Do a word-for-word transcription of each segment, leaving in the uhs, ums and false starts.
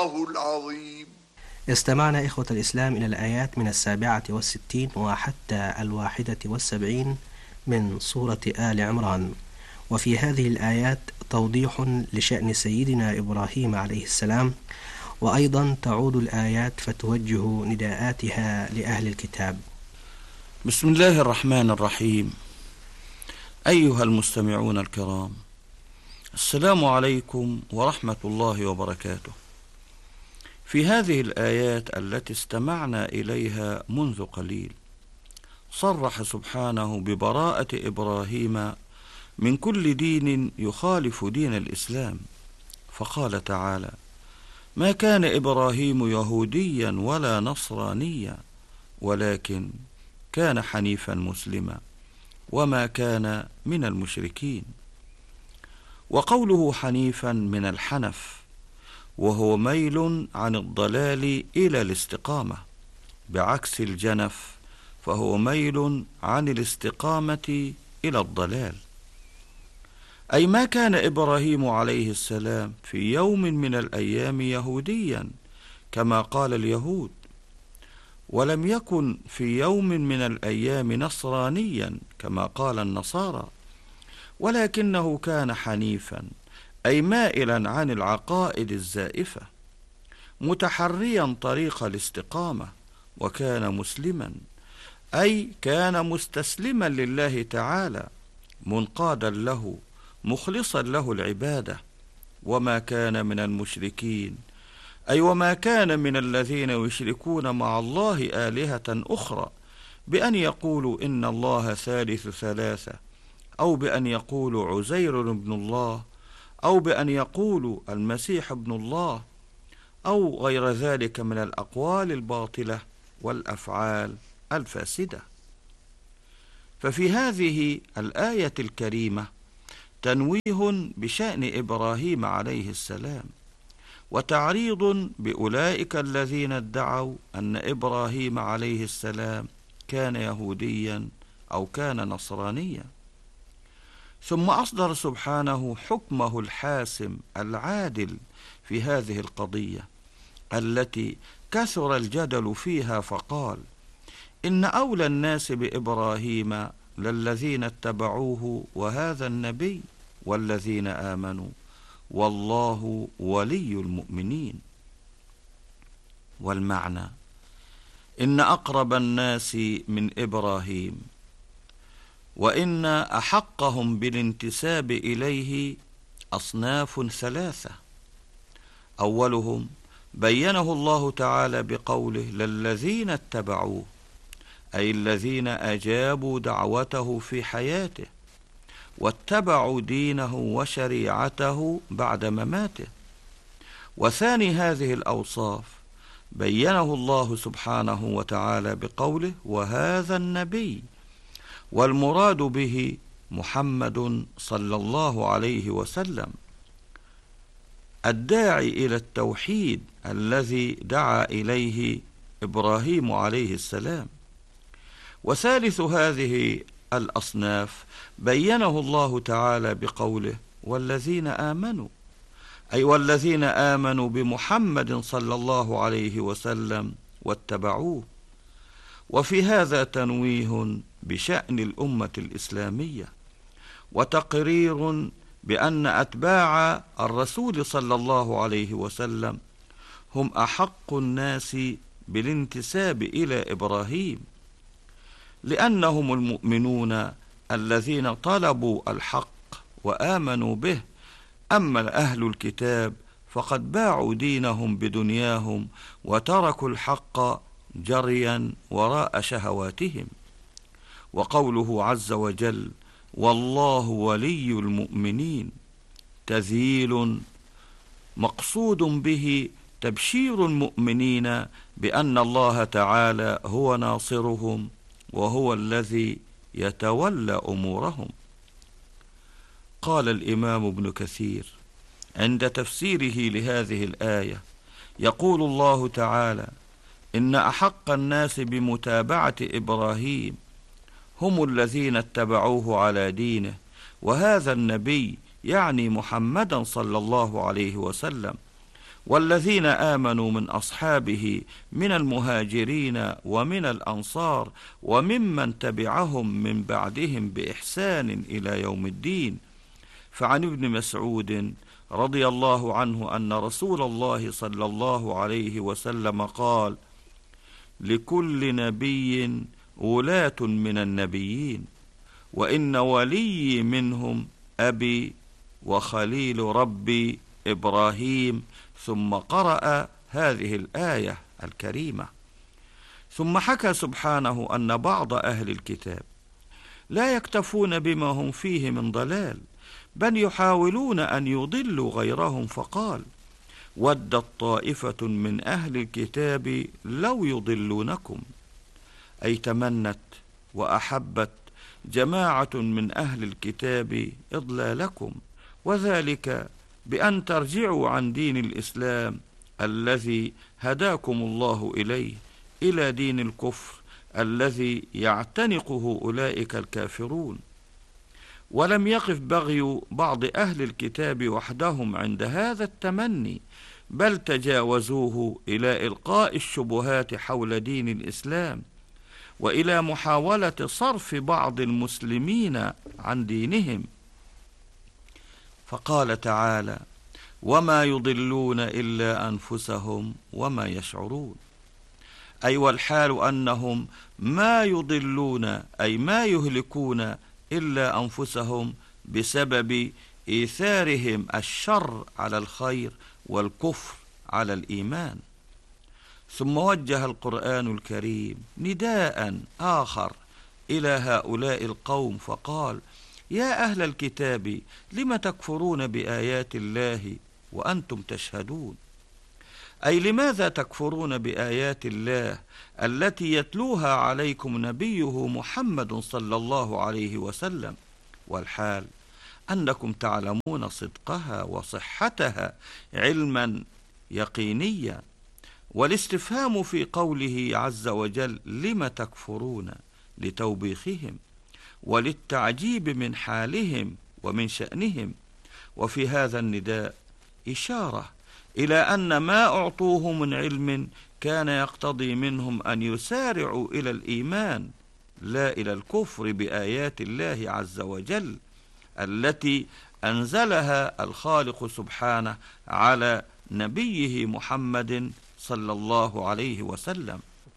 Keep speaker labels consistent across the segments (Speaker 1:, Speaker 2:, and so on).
Speaker 1: العظيم.
Speaker 2: استمعنا إخوة الإسلام إلى الآيات من السابعة والستين وحتى الواحدة والسبعين من سورة آل عمران. وفي هذه الآيات توضيح لشأن سيدنا إبراهيم عليه السلام، وأيضا تعود الآيات فتوجه نداءاتها لأهل الكتاب.
Speaker 3: بسم الله الرحمن الرحيم. أيها المستمعون الكرام، السلام عليكم ورحمة الله وبركاته. في هذه الآيات التي استمعنا إليها منذ قليل، صرح سبحانه ببراءة إبراهيم من كل دين يخالف دين الإسلام، فقال تعالى: ما كان إبراهيم يهوديا ولا نصرانيا ولكن كان حنيفا مسلما وما كان من المشركين. وقوله حنيفا من الحنف، وهو ميل عن الضلال إلى الاستقامة، بعكس الجنف فهو ميل عن الاستقامة إلى الضلال. أي ما كان إبراهيم عليه السلام في يوم من الأيام يهوديا كما قال اليهود، ولم يكن في يوم من الأيام نصرانيا كما قال النصارى، ولكنه كان حنيفا، أي مائلا عن العقائد الزائفة، متحريا طريق الاستقامة، وكان مسلما، أي كان مستسلما لله تعالى، منقادا له، مخلصا له العبادة، وما كان من المشركين، أي وما كان من الذين يشركون مع الله آلهة أخرى، بأن يقولوا إن الله ثالث ثلاثة، أو بأن يقولوا عزير ابن الله، أو بأن يقولوا المسيح ابن الله، أو غير ذلك من الأقوال الباطلة والأفعال الفاسدة. ففي هذه الآية الكريمة تنويه بشأن إبراهيم عليه السلام، وتعريض بأولئك الذين ادعوا أن إبراهيم عليه السلام كان يهوديا أو كان نصرانيا. ثم أصدر سبحانه حكمه الحاسم العادل في هذه القضية التي كثر الجدل فيها، فقال: إن أولى الناس بإبراهيم للذين اتبعوه وهذا النبي والذين آمنوا والله ولي المؤمنين. والمعنى: إن أقرب الناس من إبراهيم، وإن أحقهم بالانتساب إليه أصناف ثلاثة. أولهم بينه الله تعالى بقوله: للذين اتبعوه، أي الذين أجابوا دعوته في حياته واتبعوا دينه وشريعته بعد مماته. وثاني هذه الأوصاف بينه الله سبحانه وتعالى بقوله: وهذا النبي، والمراد به محمد صلى الله عليه وسلم، الداعي إلى التوحيد الذي دعا إليه إبراهيم عليه السلام. وثالث هذه الأصناف بينه الله تعالى بقوله: والذين آمنوا، أي والذين آمنوا بمحمد صلى الله عليه وسلم واتبعوه. وفي هذا تنويه بشأن الأمة الإسلامية، وتقرير بأن أتباع الرسول صلى الله عليه وسلم هم أحق الناس بالانتساب إلى إبراهيم، لأنهم المؤمنون الذين طلبوا الحق وآمنوا به. أما أهل الكتاب فقد باعوا دينهم بدنياهم وتركوا الحق جريا وراء شهواتهم. وقوله عز وجل: والله ولي المؤمنين، تذييل مقصود به تبشير المؤمنين بأن الله تعالى هو ناصرهم وهو الذي يتولى أمورهم. قال الإمام ابن كثير عند تفسيره لهذه الآية، يقول الله تعالى: إن أحق الناس بمتابعة إبراهيم هم الذين اتبعوه على دينه، وهذا النبي يعني محمدا صلى الله عليه وسلم، والذين آمنوا من أصحابه من المهاجرين ومن الأنصار وممن تبعهم من بعدهم بإحسان إلى يوم الدين. فعن ابن مسعود رضي الله عنه أن رسول الله صلى الله عليه وسلم قال: لكل نبي ولاة من النبيين، وإن ولي منهم أبي وخليل ربي إبراهيم، ثم قرأ هذه الآية الكريمة. ثم حكى سبحانه أن بعض أهل الكتاب لا يكتفون بما هم فيه من ضلال، بل يحاولون أن يضلوا غيرهم، فقال: ودت طائفة من أهل الكتاب لو يضلونكم، أي تمنت وأحبت جماعة من أهل الكتاب إضلالكم، وذلك بأن ترجعوا عن دين الإسلام الذي هداكم الله إليه إلى دين الكفر الذي يعتنقه أولئك الكافرون. ولم يقف بغي بعض أهل الكتاب وحدهم عند هذا التمني، بل تجاوزوه إلى إلقاء الشبهات حول دين الإسلام، وإلى محاولة صرف بعض المسلمين عن دينهم. فقال تعالى: وما يضلون إلا أنفسهم وما يشعرون، أي والحال أنهم ما يضلون أي ما يهلكون إلا أنفسهم بسبب إيثارهم الشر على الخير والكفر على الإيمان. ثم وجه القرآن الكريم نداء آخر إلى هؤلاء القوم فقال: يا أهل الكتاب لم تكفرون بآيات الله وأنتم تشهدون، أي لماذا تكفرون بآيات الله التي يتلوها عليكم نبيه محمد صلى الله عليه وسلم، والحال أنكم تعلمون صدقها وصحتها علما يقينيا. والاستفهام في قوله عز وجل لم تكفرون لتوبيخهم وللتعجيب من حالهم ومن شأنهم. وفي هذا النداء إشارة إلى أن ما أعطوه من علم كان يقتضي منهم أن يسارعوا إلى الإيمان لا إلى الكفر بآيات الله عز وجل التي أنزلها الخالق سبحانه على نبيه محمد صلى الله عليه وسلم.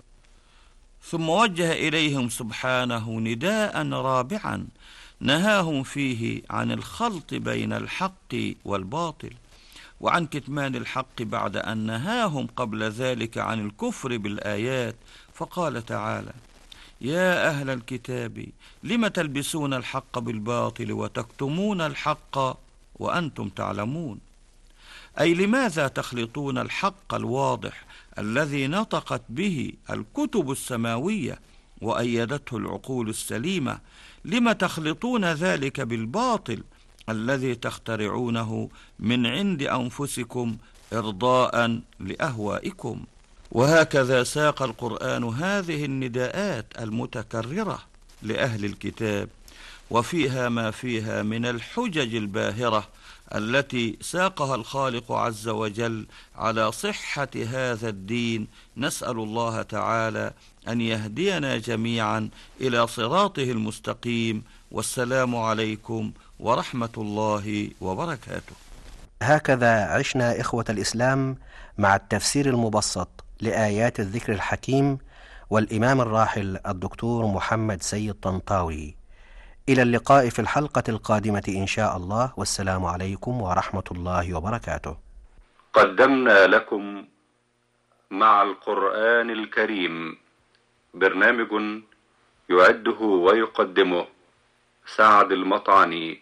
Speaker 3: ثم وجه إليهم سبحانه نداء رابعا نهاهم فيه عن الخلط بين الحق والباطل، وعن كتمان الحق بعد أن نهاهم قبل ذلك عن الكفر بالآيات، فقال تعالى: يا أهل الكتاب لم تلبسون الحق بالباطل وتكتمون الحق وأنتم تعلمون، أي لماذا تخلطون الحق الواضح الذي نطقت به الكتب السماوية وأيدته العقول السليمة، لم تخلطون ذلك بالباطل الذي تخترعونه من عند أنفسكم إرضاء لأهوائكم؟ وهكذا ساق القرآن هذه النداءات المتكررة لأهل الكتاب، وفيها ما فيها من الحجج الباهرة التي ساقها الخالق عز وجل على صحة هذا الدين. نسأل الله تعالى أن يهدينا جميعا إلى صراطه المستقيم، والسلام عليكم ورحمة الله وبركاته.
Speaker 2: هكذا عشنا إخوة الإسلام مع التفسير المبسط لآيات الذكر الحكيم والإمام الراحل الدكتور محمد سيد طنطاوي. إلى اللقاء في الحلقة القادمة إن شاء الله، والسلام عليكم ورحمة الله وبركاته.
Speaker 1: قدمنا لكم مع القرآن الكريم برنامج يعده ويقدمه سعد المطعني.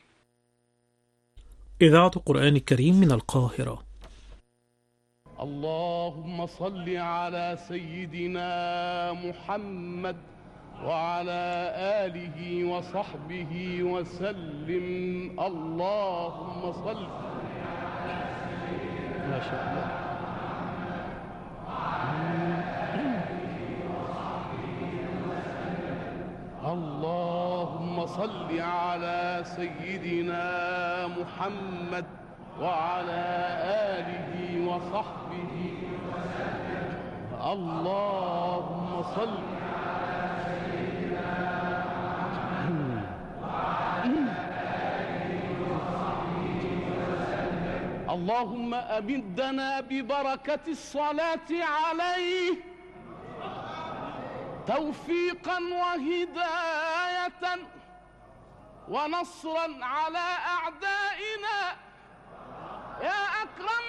Speaker 4: إذاعة القرآن الكريم من القاهرة.
Speaker 5: اللهم صل على سيدنا محمد وعلى آله وصحبه وسلم. اللهم صل ما شاء الله. اللهم صل على سيدنا محمد وعلى آله وصحبه اللهم صل على سيدنا اللهم أمدنا ببركة الصلاة عليه توفيقا وهداية ونصرا على أعدائنا يا أكرم